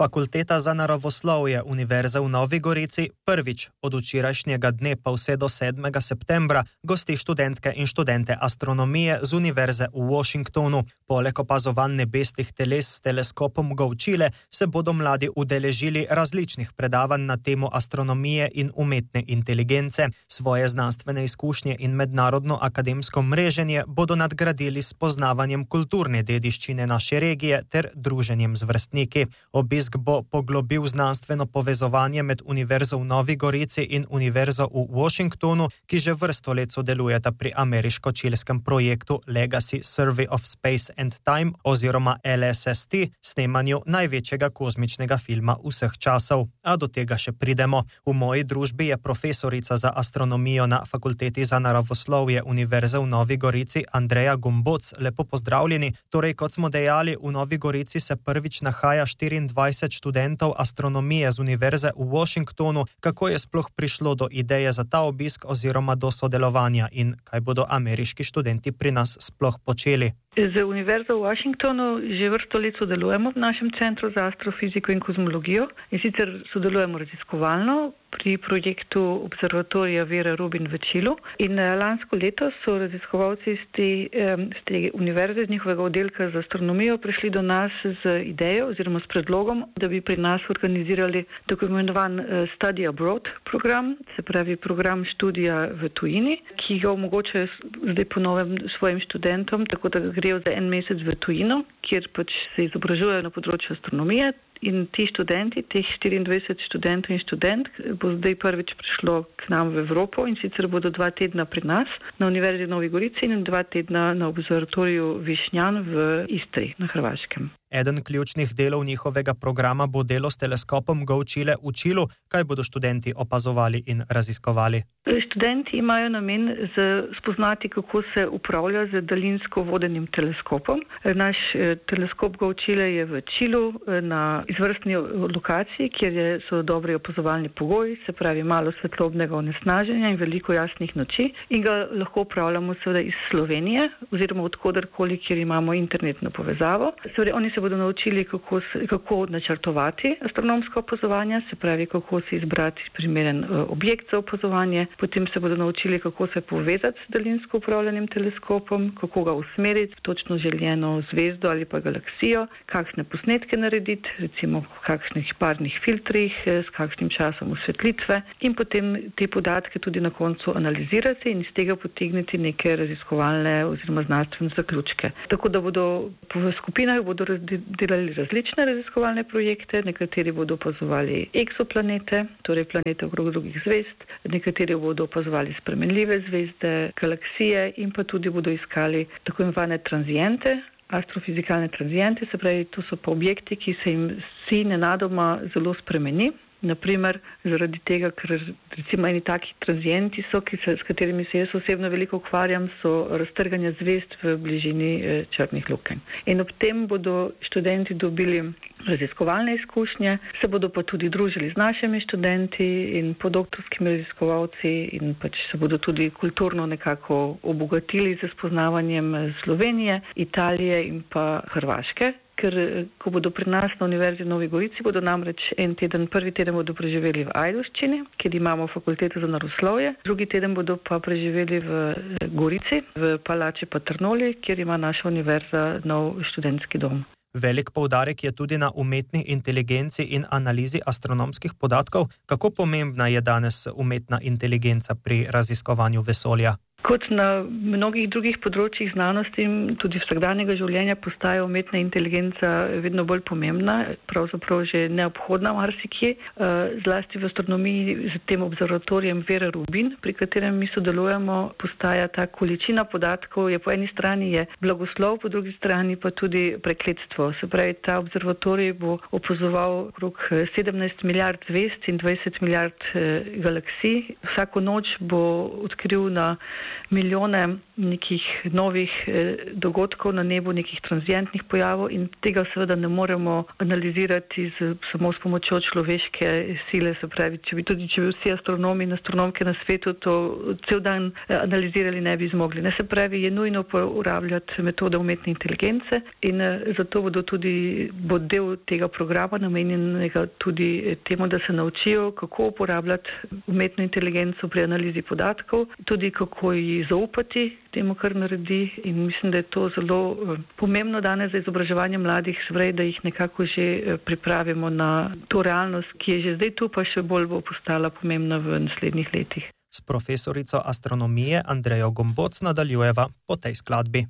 Fakulteta za naravoslovje Univerze v Novi Gorici prvič od včerajšnjega dne pa vse do 7. septembra gosti študentke in študente astronomije z Univerze v Washingtonu. Poleg opazovanj nebesnih teles s teleskopom Gaučile se bodo mladi udeležili različnih predavanj na temo astronomije in umetne inteligence. Svoje znanstvene izkušnje in mednarodno akademsko mreženje bodo nadgradili s poznavanjem kulturne dediščine naše regije ter druženjem z vrstniki. Obisk bo poglobil znanstveno povezovanje med Univerzo v Novi Gorici in Univerzo v Washingtonu, ki že vrsto let sodelujeta pri ameriško-čilskem projektu Legacy Survey of Space and Time oziroma LSST, snemanju največjega kozmičnega filma vseh časov. A do tega še pridemo. V moji družbi je profesorica za astronomijo na Fakulteti za naravoslovje Univerze v Novi Gorici Andreja Gomboc. Lepo pozdravljeni. Torej, kot smo dejali, v Novi Gorici se prvič nahaja 24 študentov astronomije z Univerze v Washingtonu. Kako je sploh prišlo do ideje za ta obisk oziroma do sodelovanja in kaj bodo ameriški študenti pri nas sploh počeli? Z Univerzo v Washingtonu že vrsto let sodelujemo v našem centru za astrofiziko in kozmologijo in sicer sodelujemo raziskovalno pri projektu observatorija Vera Rubin v Čilu in lansko leto so raziskovalci z te univerze, z njihovega oddelka za astronomijo prišli do nas z idejo oziroma s predlogom, da bi pri nas organizirali tako imenovan Study Abroad program, se pravi program študija v tujini, ki ga omogočajo zdaj po novem svojim študentom, tako da grejo za en mesec v tujino, kjer pač se izobražujejo na področju astronomije. In ti študenti, teh 24 študentov in študentk, bo zdaj prvič prišlo k nam v Evropo in sicer bodo 2 tedna pri nas na Univerzi v Novi Gorici in 2 tedna na observatoriju Višnjan v Istri na Hrvaškem. Eden ključnih delov njihovega programa bo delo s teleskopom Gaučile v Čilu. Kaj bodo študenti opazovali in raziskovali? Študenti imajo namen spoznati, kako se upravlja z daljinsko vodenim teleskopom. Naš teleskop Gaučile je v Čilu na izvrstni lokaciji, kjer so dobri opazovalni pogoji, se pravi malo svetlobnega onesnaženja in veliko jasnih noči in ga lahko upravljamo seveda iz Slovenije oziroma odkodarkoli, kjer imamo internetno povezavo. Seveda, oni se bodo naučili, kako načrtovati astronomsko opazovanje, se pravi, kako si izbrati primeren objekt za opazovanje, potem se bodo naučili, kako se povezati s daljinsko upravljanim teleskopom, kako ga usmeriti v točno željeno zvezdo ali pa galaksijo, kakšne posnetke narediti, recimo v kakšnih parnih filtrih, s kakšnim časom osvetlitve in potem te podatke tudi na koncu analizirati in iz tega potegniti neke raziskovalne oziroma znanstvene zaključke. Tako da bodo v skupinah delali različne raziskovalne projekte, nekateri bodo opazovali eksoplanete, torej planete okrog drugih zvezd, nekateri bodo opazovali spremenljive zvezde, galaksije in pa tudi bodo iskali tako imenovane tranziente, astrofizikalne tranziente, se pravi, to so pa objekti, ki se jim si nenadoma zelo spremeni. Naprimer, zaradi tega, ker recimo eni taki tranzienti so, s katerimi se jaz osebno veliko ukvarjam, so raztrganja zvezd v bližini črnih lukenj. In ob tem bodo študenti dobili raziskovalne izkušnje, se bodo pa tudi družili z našimi študenti in podoktorskimi raziskovalci in pač se bodo tudi kulturno nekako obogatili z spoznavanjem Slovenije, Italije in pa Hrvaške. Ker ko bodo pri nas na Univerzi v Novi Gorici, bodo namreč prvi teden bodo preživeli v Ajdovščini, kjer imamo Fakulteto za naravoslovje, drugi teden bodo pa preživeli v Gorici, v Palači Paternoli, kjer ima naša univerza nov študentski dom. Velik poudarek je tudi na umetni inteligenci in analizi astronomskih podatkov. Kako pomembna je danes umetna inteligenca pri raziskovanju vesolja? Kot na mnogih drugih področjih znanosti in tudi vsakdanjega življenja postaja umetna inteligenca vedno bolj pomembna, pravzaprav že neobhodna marsikje, zlasti v astronomiji z tem observatorijem Vera Rubin, pri katerem mi sodelujemo, postaja ta količina podatkov, po eni strani je blagoslov, po drugi strani pa tudi prekletstvo. Se pravi, ta observatorij bo opazoval okrog 17 milijard zvezd in 20 milijard galaksij. Vsako noč bo odkril na milijone nekih novih dogodkov na nebu, nekih tranzientnih pojavov in tega seveda ne moremo analizirati samo s pomočjo človeške sile, se pravi, če bi vsi astronomi in astronomke na svetu to cel dan analizirali, ne bi zmogli. Se pravi, je nujno uporabljati metode umetne inteligence in zato bo del tega programa namenjenega tudi temu, da se naučijo, kako uporabljati umetno inteligenco pri analizi podatkov, tudi kako ji zaupati temu, kar naredi in mislim, da je to zelo pomembno danes za izobraževanje mladih, seveda, da jih nekako že pripravimo na to realnost, ki je že zdaj tu, pa še bolj bo postala pomembna v naslednjih letih. S profesorico astronomije Andrejo Gomboc nadaljujeva po tej skladbi.